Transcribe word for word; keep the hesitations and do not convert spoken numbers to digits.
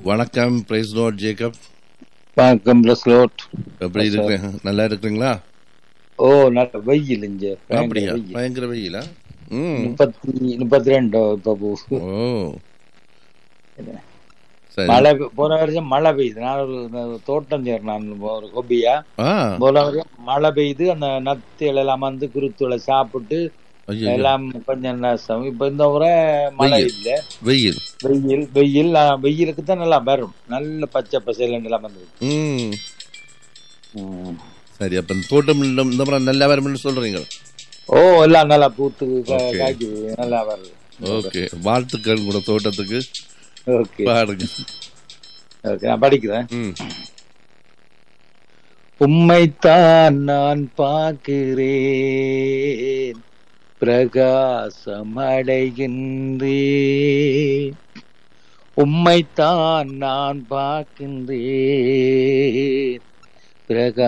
வணக்கம். Price Lord Jacob. வணக்கம் plus Lord. எப்படி இருக்கிறீங்க? நல்லா இருக்கிறீங்களா? ஓ, நல்ல வெயில் இங்க. அப்படியா? பயங்கர வெயிலா? ம். முப்பத்தி முப்பத்தி ரெண்டு இப்ப போ. ஓ சரி. மழை போன வருஷம் மழை பெய்யுது. நான் ஒரு தோட்டம் சேர்னான் ஒரு கொபியா. போன வருஷம் மழை பெய்து அந்த நத்திகள் எல்லாம் வந்து குருத்துளை சாப்பிட்டு எல்லாம் கொஞ்சம் நஷ்டம். இப்ப இந்த முறை மழை இல்ல, வெயில் வெயில் வெயில் வெயிலுக்கு தான் நல்லா வரும். நல்ல பச்சை பசையில எல்லாம் வந்துருக்கு. சரி. அப்ப தோட்டம் இந்த முறை நல்லா வரும்னு சொல்றீங்க? ஓ, எல்லாம் நல்லா பூத்து காய்க்குது, நல்லா வருது. ஓகே, வாழ்த்துக்கள் கூட தோட்டத்துக்கு. ஓகே, பாருங்க. ஓகே, நான் படிக்கிறேன். உம்மைத்தான் நான் பார்க்கிறேன், பிரகாசம் அடைகின்றேன். உம்மைத்தான் நான் பார்க்கின்றேன்,